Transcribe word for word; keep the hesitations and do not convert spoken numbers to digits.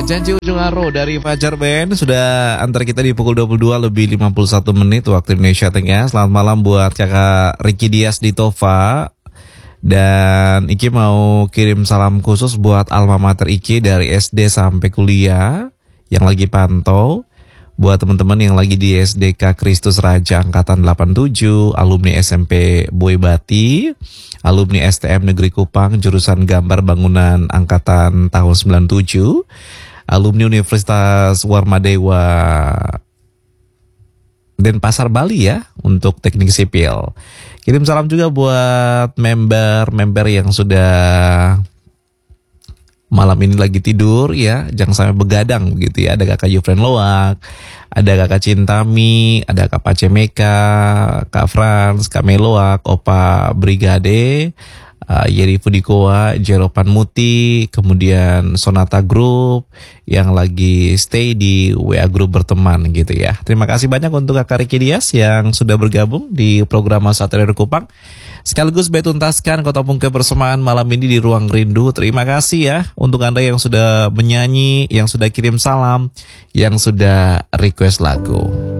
Janji Ujung Aro dari Fajar Band sudah antar kita di pukul dua puluh dua lebih lima puluh satu menit waktu Indonesia Tengah. Selamat malam buat kakak Ricky Dias di Tova. Dan Iki mau kirim salam khusus buat alma mater Iki dari S D sampai kuliah yang lagi pantau. Buat teman-teman yang lagi di S D K Kristus Raja Angkatan delapan puluh tujuh, alumni S M P Boybati, alumni S T M Negeri Kupang jurusan Gambar Bangunan Angkatan tahun sembilan puluh tujuh, alumni Universitas Warmadewa Denpasar Bali ya untuk teknik sipil. Kirim salam juga buat member-member yang sudah malam ini lagi tidur ya, jangan sampai begadang gitu ya. Ada kakak Yufren Loak, ada kakak Cintami, ada kak Pacemeka, kak Frans, kak Meloak, Opa Brigade, uh, Yeri Fudikoa, Jeropan Muti, kemudian Sonata Group yang lagi stay di W A Group berteman gitu ya. Terima kasih banyak untuk kakak Ricky Dias yang sudah bergabung di program Satria Kupang. Sekaligus betuntaskan Kota Pung kebersamaan malam ini di Ruang Rindu. Terima kasih ya untuk Anda yang sudah menyanyi, yang sudah kirim salam, yang sudah request lagu.